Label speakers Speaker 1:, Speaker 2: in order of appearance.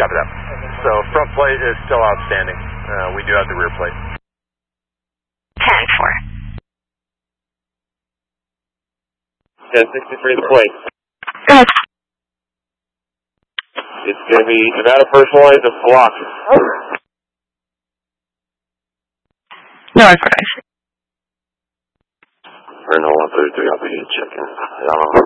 Speaker 1: Copy that. So front plate is still outstanding. We do have the rear plate.
Speaker 2: 10-4.
Speaker 1: 1063 the plate.
Speaker 2: Go ahead.
Speaker 1: It's going to be Nevada personalized and block.
Speaker 2: No, I forgot.
Speaker 1: Renault 133, I'll be checking.